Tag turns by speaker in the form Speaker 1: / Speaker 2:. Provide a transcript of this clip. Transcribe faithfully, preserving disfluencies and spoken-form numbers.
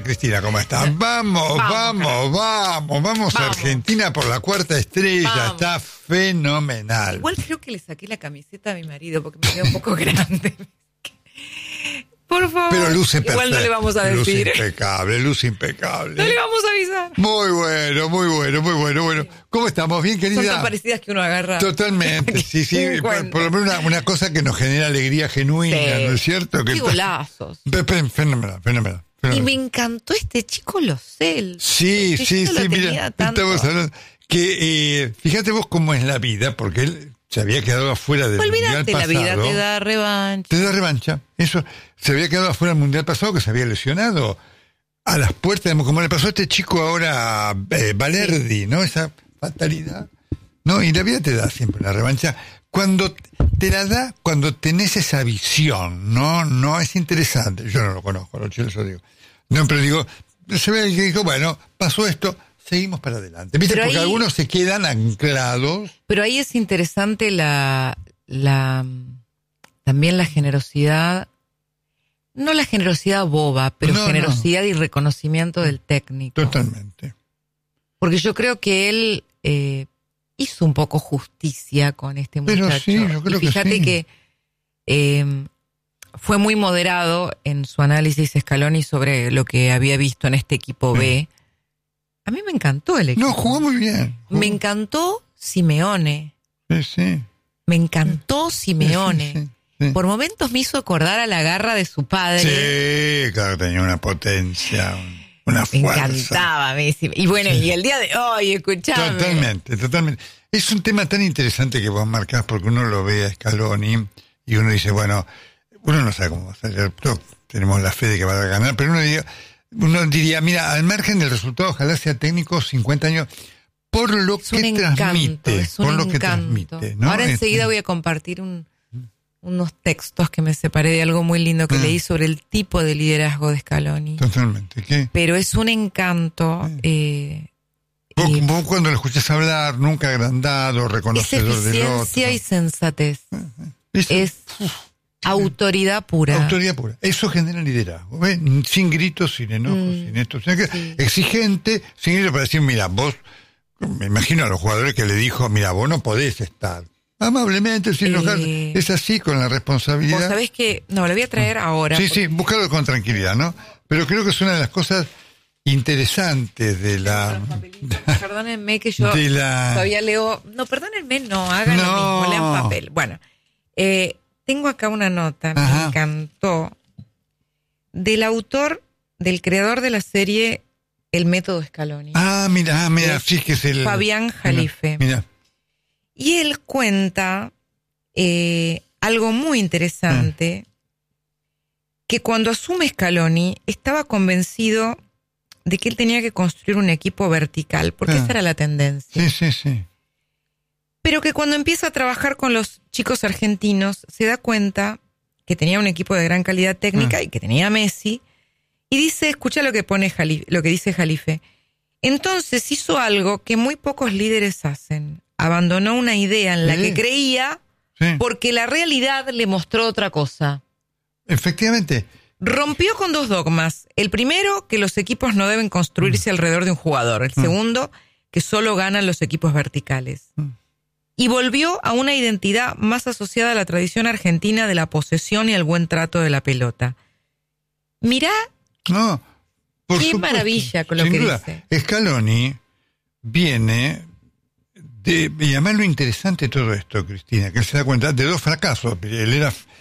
Speaker 1: Hola Cristina, ¿cómo estás? Vamos, vamos, vamos, vamos a Argentina por la cuarta estrella, vamos. Está fenomenal.
Speaker 2: Igual creo que le saqué la camiseta a mi marido porque me queda un poco grande. Por favor.
Speaker 1: Pero luce perfecta.
Speaker 2: Igual no le vamos a decir.
Speaker 1: Luz impecable, luz impecable.
Speaker 2: No le vamos a avisar.
Speaker 1: Muy bueno, muy bueno, muy bueno, bueno. ¿Cómo estamos? ¿Bien, querida?
Speaker 2: Son tan parecidas que uno agarra.
Speaker 1: Totalmente, sí, sí. Por, por lo menos una, una cosa que nos genera alegría genuina, sí. ¿No es cierto?
Speaker 2: Qué golazos.
Speaker 1: Fenomenal, fenomenal.
Speaker 2: Y me encantó este chico, lo sé.
Speaker 1: Sí,
Speaker 2: este
Speaker 1: sí, sí, mira, estamos hablando que, eh, fíjate vos cómo es la vida, porque él se había quedado afuera del
Speaker 2: Olvídate,
Speaker 1: mundial pasado.
Speaker 2: La vida te da revancha.
Speaker 1: Te da revancha. Eso, se había quedado afuera del mundial pasado, que se había lesionado a las puertas, como le pasó a este chico ahora, eh, Valerdi, sí. ¿No? Esa fatalidad. No, y la vida te da siempre la revancha. Cuando te la da, cuando tenés esa visión, ¿no? No es interesante. Yo no lo conozco, lo yo digo. No, pero digo, se ve que dijo, bueno, pasó esto, seguimos para adelante. ¿Viste? Pero porque ahí, algunos se quedan anclados.
Speaker 2: Pero ahí es interesante la, la, también la generosidad, no la generosidad boba, pero no, generosidad no. Y reconocimiento del técnico.
Speaker 1: Totalmente.
Speaker 2: Porque yo creo que él eh, hizo un poco justicia con este muchacho.
Speaker 1: Pero sí, yo creo
Speaker 2: y fíjate
Speaker 1: que sí.
Speaker 2: que eh, fue muy moderado en su análisis Scaloni sobre lo que había visto en este equipo sí. B. A mí me encantó el equipo.
Speaker 1: No, jugó muy bien. Jugó.
Speaker 2: Me encantó Simeone.
Speaker 1: Sí, sí.
Speaker 2: Me encantó Simeone.
Speaker 1: Sí, sí, sí.
Speaker 2: Por momentos me hizo acordar a la garra de su padre.
Speaker 1: Sí, claro, tenía una potencia, una fuerza.
Speaker 2: Me encantaba a mí. Y bueno, sí. Y el día de hoy, escuchame.
Speaker 1: Totalmente, totalmente. Es un tema tan interesante que vos marcás porque uno lo ve a Scaloni y uno dice, bueno, uno no sabe cómo va a salir. Tenemos la fe de que va a ganar, pero uno diría... Uno diría, mira, al margen del resultado, ojalá sea técnico cincuenta años, por lo
Speaker 2: es
Speaker 1: que
Speaker 2: encanto,
Speaker 1: transmite.
Speaker 2: Es un
Speaker 1: por lo
Speaker 2: encanto.
Speaker 1: que transmite, ¿no?
Speaker 2: Ahora enseguida voy a compartir un, unos textos que me separé de algo muy lindo que mm. leí sobre el tipo de liderazgo de Scaloni.
Speaker 1: Totalmente. ¿Qué?
Speaker 2: Pero es un encanto.
Speaker 1: Sí.
Speaker 2: Eh,
Speaker 1: vos,
Speaker 2: eh,
Speaker 1: vos cuando lo escuchás hablar, nunca agrandado, reconocedor del otro.
Speaker 2: Es eficiencia y sensatez.
Speaker 1: Es...
Speaker 2: es autoridad pura.
Speaker 1: Autoridad pura. Eso genera liderazgo. ¿Ves? Sin gritos, sin enojos, mm, sin esto. O sea que sí. Exigente, sin gritos para decir, mira, vos, me imagino a los jugadores que le dijo, mira, vos no podés estar. Amablemente, sin enojarse. Eh, es así, con la responsabilidad.
Speaker 2: Vos sabés que, no, lo voy a traer ahora.
Speaker 1: Sí,
Speaker 2: porque...
Speaker 1: sí, búscalo con tranquilidad, ¿no? Pero creo que es una de las cosas interesantes de la...
Speaker 2: Perdónenme que yo
Speaker 1: de la...
Speaker 2: todavía leo... No, perdónenme, no, hagan no. lo mismo, lean papel. Bueno, eh... tengo acá una nota, Ajá. me encantó, del autor, del creador de la serie El Método Scaloni.
Speaker 1: Ah, mira, mira, sí que es el...
Speaker 2: Fabián Jalife.
Speaker 1: Mira, mira.
Speaker 2: Y él cuenta eh, algo muy interesante, ah. que cuando asume Scaloni estaba convencido de que él tenía que construir un equipo vertical, porque ah. esa era la tendencia.
Speaker 1: Sí, sí, sí.
Speaker 2: Pero que cuando empieza a trabajar con los chicos argentinos, se da cuenta que tenía un equipo de gran calidad técnica ah. y que tenía a Messi, y dice, escucha lo que pone Jalife, lo que dice Jalife. Entonces hizo algo que muy pocos líderes hacen. Abandonó una idea en la sí. que creía sí. porque la realidad le mostró otra cosa.
Speaker 1: Efectivamente.
Speaker 2: Rompió con dos dogmas. El primero, que los equipos no deben construirse mm. alrededor de un jugador. El mm. segundo, que solo ganan los equipos verticales. Mm. Y volvió a una identidad más asociada a la tradición argentina de la posesión y el buen trato de la pelota. Mirá,
Speaker 1: no, por
Speaker 2: qué
Speaker 1: supuesto,
Speaker 2: maravilla con lo que
Speaker 1: duda.
Speaker 2: dice.
Speaker 1: Scaloni viene de, y además lo interesante de todo esto, Cristina, que él se da cuenta de dos fracasos. Él era